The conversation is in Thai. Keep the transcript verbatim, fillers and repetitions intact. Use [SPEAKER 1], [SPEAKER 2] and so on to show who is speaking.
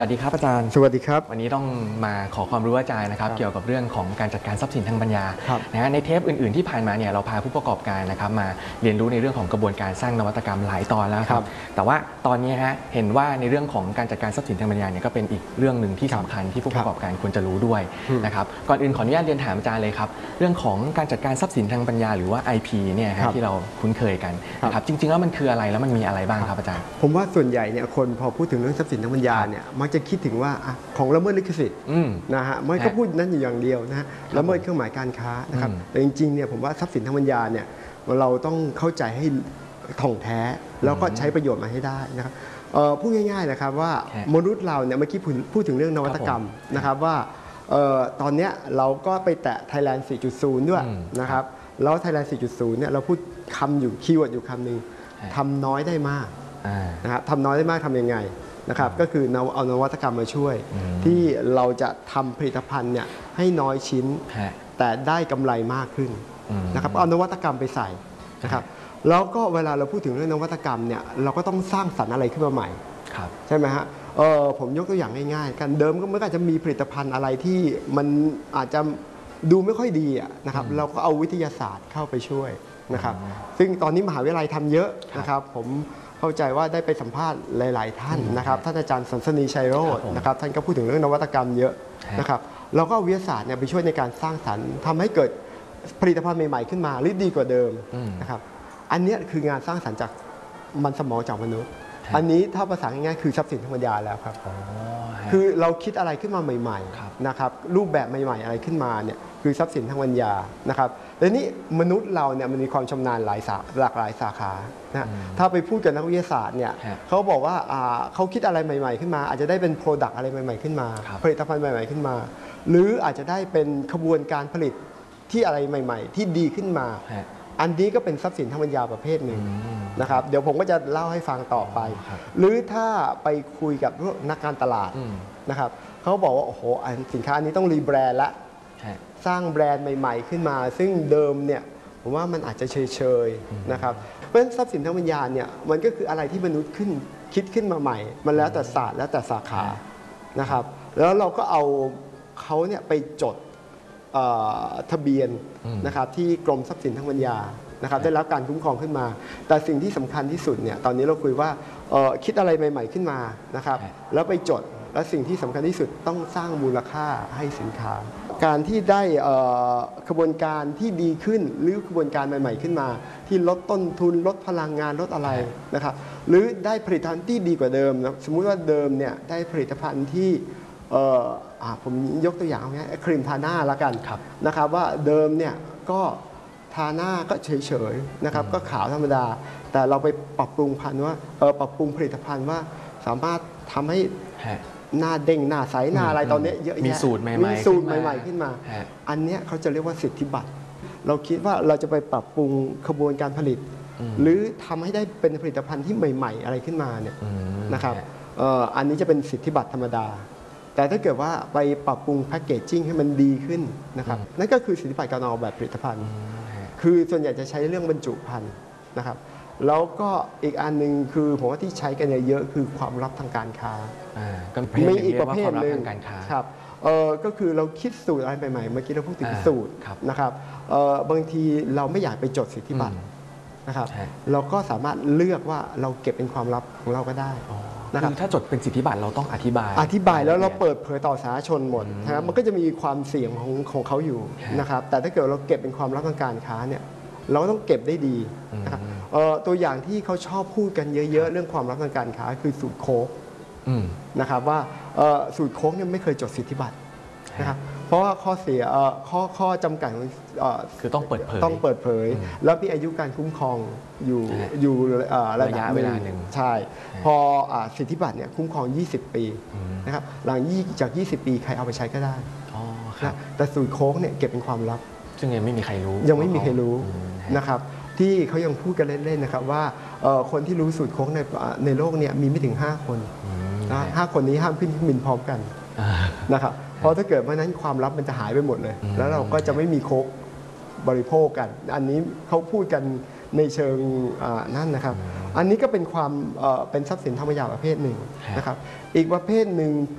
[SPEAKER 1] สวัสดีครับอาจารย์
[SPEAKER 2] สวัสดีครับ
[SPEAKER 1] วันนี้ต้องมาขอความรู้อาจารย์นะครับเกี่ยวกับเรื่องของการจัดการทรัพย์สินทางปัญญานะฮะในเทปอื่นๆที่ผ่านมาเนี่ยเราพาผู้ประกอบการนะครับมาเรียนรู้ในเรื่องของกระบวนการสร้างนวัตกรรมหลายตอนแล้วครับแต่ว่าตอนนี้ฮะเห็นว่าในเรื่องของการจัดการทรัพย์สินทางปัญญาเนี่ยก็เป็นอีกเรื่องหนึ่งที่สำคัญที่ผู้ประกอบการควรจะรู้ด้วยนะครับก่อนอื่นขออนุญาตเรียนถามอาจารย์เลยครับเรื่องของการจัดการทรัพย์สินทางปัญญาหรือว่า ไอ พี เนี่ยฮะที่เราคุ้นเคยกันนะครับจริงๆแล้วมันคืออะไรแล้วมันมีอะไรบ้างครับอาจารย์
[SPEAKER 2] ผมว่าส่วนใหญ่เนี่ยคนพอพูดถึงเรื่องทรัพย์สินทางปัญญาเนี่ยมักจะคิดถึงว่าของละเมิดลิขสิทธิ์นะฮะมันก็พูดนั้นอยู่อย่างเดียวนะฮะละเมิดเครื่องหมายการค้านะครับแต่จริงๆเนี่ยผมว่าทรัพย์สินทางปัญญาเนี่ยเราต้องเข้าใจให้ถ่องแท้แล้วก็ใช้ประโยชน์มาให้ได้นะครับพูดง่ายๆนะครับว่ามนุษย์เราเนี่ยเมื่อกี้พูดถึงเรื่องนวัตกรรมนะครับว่าตอนนี้เราก็ไปแตะ Thailand สี่จุดศูนย์ ด้วยนะครับแล้ว Thailand สี่จุดศูนย์ เนี่ยเราพูดคำอยู่คีย์เวิร์ดอยู่คำหนึ่งทำน้อยได้มากนะครับทำน้อยได้มากทำยังไงนะครับก็คือเอานวัตกรรมมาช่วยที่เราจะทำผลิตภัณฑ์เนี่ยให้น้อยชิ้นแต่ได้กำไรมากขึ้นนะครับเอานวัตกรรมไปใส่นะครับแล้วก็เวลาเราพูดถึงเรื่องนวัตกรรมเนี่ยเราก็ต้องสร้างสรรค์อะไรขึ้นมาใหม่ใช่ไหมฮะเออผมยกตัวอย่างง่ายๆกันเดิมก็มันก็อาจจะมีผลิตภัณฑ์อะไรที่มันอาจจะดูไม่ค่อยดีนะครับเราก็เอาวิทยาศาสตร์เข้าไปช่วยนะครับซึ่งตอนนี้มหาวิทยาลัยทำเยอะนะครับผมเข้าใจว่าได้ไปสัมภาษณ์หลายๆท่านนะครับท่านอาจารย์สันสนีชัยโรจน์นะครับท่านก็พูดถึงเรื่องนวัตกรรมเยอะนะครับเราก็เอาวิทยาศาสตร์เนี่ยไปช่วยในการสร้างสรรค์ทำให้เกิดผลิตภัณฑ์ใหม่ๆขึ้นมาหรือดีกว่าเดิมนะครับอันนี้คืองานสร้างสรรค์จากมันสมองจากมนุษย์อันนี้ถ้าภาษาง่ายๆคือทรัพย์สินทางปัญญาแล้วครับคือเราคิดอะไรขึ้นมาใหม่ๆนะครับรูปแบบใหม่ๆอะไรขึ้นมาเนี่ยคือทรัพย์สินทางปัญญานะครับและนี่มนุษย์เราเนี่ยมันมีความชำนาญหลายหลากหลายสาขานะถ้าไปพูดกับนักวิทยาศาสตร์เนี่ยเขาบอกว่าเขาคิดอะไรใหม่ๆขึ้นมาอาจจะได้เป็นโปรดักต์อะไรใหม่ๆขึ้นมาผลิตภัณฑ์ใหม่ๆขึ้นมาหรืออาจจะได้เป็นขบวนการผลิตที่อะไรใหม่ๆที่ดีขึ้นมาอันนี้ก็เป็นทรัพย์สินทางปัญญาประเภทหนึ่งนะครับเดี๋ยวผมก็จะเล่าให้ฟังต่อไปหรือถ้าไปคุยกับนักการตลาดนะครับเขาบอกว่าโอ้โหสินค้านี้ต้องรีแบรนด์ละสร้างแบรนด์ใหม่ๆขึ้นมาซึ่งเดิมเนี่ยผมว่ามันอาจจะเฉยๆนะครับเพราะฉะนั้นทรัพย์สินทางปัญญาเนี่ยมันก็คืออะไรที่มนุษย์ขึ้นคิดขึ้นมาใหม่มันแล้วแต่ศาสตร์แล้วแต่สาขานะครับแล้วเราก็เอาเขาเนี่ยไปจดทะเบียนนะครับที่กรมทรัพย์สินทางปัญญานะครับได้รับการคุ้มครองขึ้นมาแต่สิ่งที่สำคัญที่สุดเนี่ยตอนนี้เราคุยว่าคิดอะไรใหม่ๆขึ้นมานะครับแล้วไปจดและสิ่งที่สำคัญที่สุดต้องสร้างมูลค่าให้สินค้าการที่ได้กระบวนการที่ดีขึ้นหรือกระบวนการใหม่ๆขึ้นมาที่ลดต้นทุนลดพลังงานลดอะไรนะครับหรือได้ผลิตภัณฑ์ที่ดีกว่าเดิมนะสมมุติว่าเดิมเนี่ยได้ผลิตภัณฑ์ที่ผมยกตัวอย่างง่ายๆครีมทาหน้าละกันนะครับว่าเดิมเนี่ยก็ทาหน้าก็เฉยๆนะครับก็ขาวธรรมดาแต่เราไปปรับปรุงพันธุ์ว่าปรับปรุงผลิตภัณฑ์ว่าสามารถทำให้หน้าเด้งหน้าใสหน้าอะไรตอนนี้เยอะแยะ
[SPEAKER 1] มีสูตรใหม่ๆ
[SPEAKER 2] มีสูตรใหม่ๆขึ้นมาอันนี้เขาจะเรียกว่าสิทธิบัตรเราคิดว่าเราจะไปปรับปรุงกระบวนการผลิตหรือทำให้ได้เป็นผลิตภัณฑ์ที่ใหม่ๆอะไรขึ้นมาเนี่ยนะครับอันนี้จะเป็นสิทธิบัตรธรรมดาแต่ถ้าเกิดว่าไปปรับปรุงแพคเกจจิ้งให้มันดีขึ้นนะครับนั่นก็คือสิทธิบัตรการออกแบบผลิตภัณฑ์คือส่วนใหญ่จะใช้เรื่องบรรจุภัณฑ์นะครับแล้วก็อีกอันหนึ่งคือผมว่าที่ใช้กันเยอะคือความลับทางการค้า
[SPEAKER 1] ไม่
[SPEAKER 2] อีกประเภทหนึ่งครับก็คือเราคิดสูตรอะไรใหม่ๆเมื่อกี้เราพูดถึงสูตรนะครับบางทีเราไม่อยากไปจดสิทธิบัตรนะครับเราก็สามารถเลือกว่าเราเก็บเป็นความลับของเราก็ได้
[SPEAKER 1] คือถ้าจดเป็นสิทธิบัตรเราต้องอธิบาย
[SPEAKER 2] อธิบายแล้วเราเปิดเผยต่อสาธารณชนหมดนะครับมันก็จะมีความเสี่ยงของของเขาอยู่นะครับแต่ถ้าเกิดเราเก็บเป็นความลับทางการค้าเนี่ยเราก็ต้องเก็บได้ดีนะครับตัวอย่างที่เขาชอบพูดกันเยอะๆเรื่องความลับทางการค้าคือสูตรโค้กนะครับว่าสูตรโค้กเนี่ยไม่เคยจดสิทธิบัตรนะครับเพราะว่าข้อเสียข้อข้อจำกัด
[SPEAKER 1] คือต้องเปิดเผย
[SPEAKER 2] ต้องเปิดเผยแล้วมีอายุการคุ้มครองอยู่อยู่ระยะเวลาหนึ่งใช่พอสิทธิบัตรเนี่ยคุ้มครองยี่สิบปีนะครับหลังจากยี่สิบปีใครเอาไปใช้ก็ได้แต่สูตรโค้กเนี่ยเก็บเป็นความลับ
[SPEAKER 1] ซึ่งยังไม่มีใครรู้
[SPEAKER 2] ยังไม่มีใครรู้นะครับที่เขายังพูดกันเล่นๆนะครับว่าคนที่รู้สูตรโค้กในในโลกเนี่ยมีไม่ถึงห้าคนนะห้าคนนี้ห้ามขึ้นเครื่องบินพร้อมกันนะครับเพราะถ้าเกิดเพราะนั้นความลับมันจะหายไปหมดเลยแล้วเราก็จะไม่มีโค้กบริโภคกันอันนี้เขาพูดกันในเชิงนั่นนะครับอันนี้ก็เป็นความเป็นทรัพย์สินธรรมยาประเภทหนึ่งนะครับอีกประเภทหนึ่ง